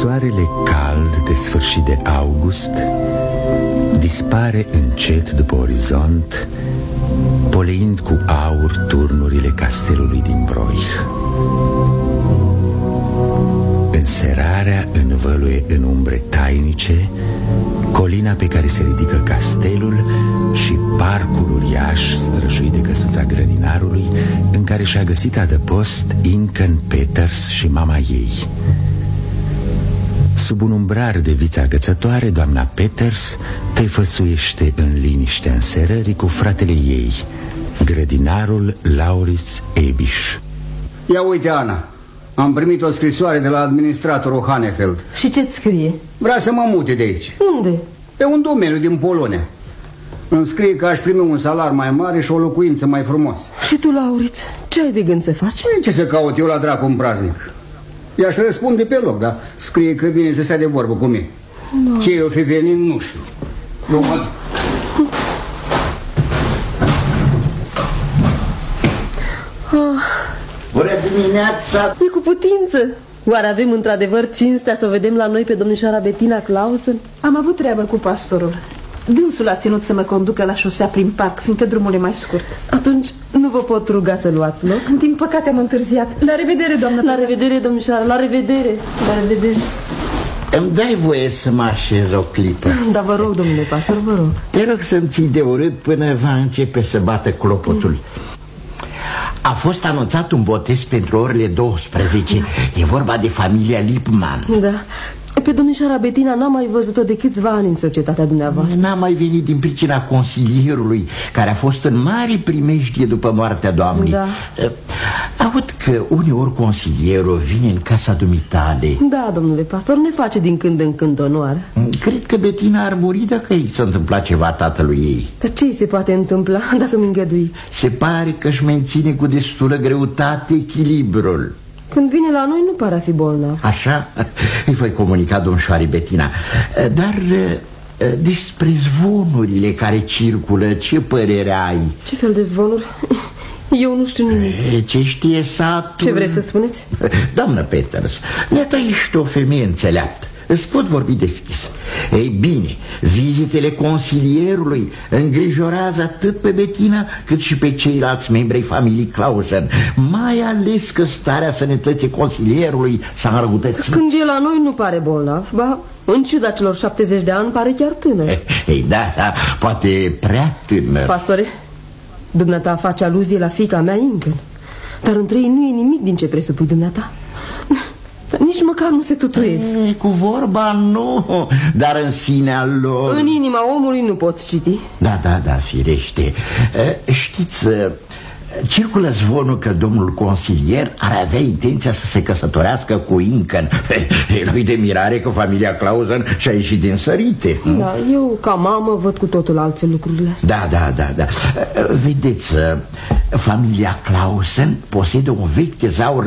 Soarele cald de sfârșit de august dispare încet după orizont, poleind cu aur turnurile castelului din Broich. Înserarea învăluie în umbre tainice colina pe care se ridică castelul și parcul uriaș străjuit de căsuța grădinarului, în care și-a găsit adăpost Inken Peters și mama ei. Sub un umbrar de viță agățătoare, doamna Peters tăifăsuiește în liniștea înserării cu fratele ei, grădinarul Laurits Ebiș. Ia uite, Ana, am primit o scrisoare de la administratorul Hanefeld. Și ce-ți scrie? Vrea să mă mute de aici. Unde? Pe un domeniu din Polonia. Îmi scrie că aș primi un salar mai mare și o locuință mai frumoasă. Și tu, Laurits, ce ai de gând să faci? Ce să caut eu la dracu un praznic? I-aș răspunde pe loc, dar scrie că vine să stea de vorbă cu mine. Ce eu fi venit, nu știu. Eu mă... Bună dimineața! E cu putință. Oare avem într-adevăr cinstea să o vedem la noi pe domnișoara Bettina Clausen? Am avut treabă cu pastorul. Dânsul a ținut să mă conducă la șosea prin parc, fiindcă drumul e mai scurt. Atunci nu vă pot ruga să luați loc? Din păcate am întârziat. La revedere, doamnă. La revedere, domnișoară, la revedere. La revedere. Îmi dai voie să mă așez o clipă? Da, vă rog, domnule pastor, vă rog. Te rog să-mi ții de urât până va începe să bată clopotul. A fost anunțat un botez pentru orele 12. E vorba de familia Lipman. Da. Pe domnișoara Bettina n-am mai văzut-o de câțiva ani în societatea dumneavoastră. N-a mai venit din pricina consilierului, care a fost în mare primejdie după moartea doamnei. Da. Aud că uneori consilierul vine în casa dumitale. Da, domnule pastor, ne face din când în când onoare. Cred că Bettina ar muri dacă i s-a întâmplat ceva tatălui ei. Dar ce se poate întâmpla dacă mi îngăduiți? Se pare că își menține cu destulă greutate echilibrul. Când vine la noi nu pare a fi bolnav. Așa? Îi voi comunica domnișoarei Bettina. Dar despre zvonurile care circulă, ce părere ai? Ce fel de zvonuri? Eu nu știu nimic. Ce știe satul? Ce vreți să spuneți? Doamnă Peters, iată, ești o femeie înțeleaptă. Îți pot vorbi deschis. Ei bine, vizitele consilierului îngrijorează atât pe Bettina cât și pe ceilalți membri ai familiei Clausen, mai ales că starea sănătății consilierului s-a înrăutățit. Când e la noi nu pare bolnav, ba, în ciuda celor 70 de ani pare chiar tânăr. Ei, da, poate prea tânăr. Pastore, dumneata face aluzie la fiica mea Inken, dar între ei nu e nimic din ce presupui dumneata. Nici măcar nu se tutuiesc. Cu vorba nu, dar în sinea lor. În inima omului nu poți citi. Da, firește. Știți, circulă zvonul că domnul consilier ar avea intenția să se căsătorească cu Inken. Nu-i de mirare că familia Clausen și-a ieșit din sărite. Da, eu ca mamă văd cu totul altfel lucrurile astea. Da. Vedeți, familia Clausen posedă un vechi tezaur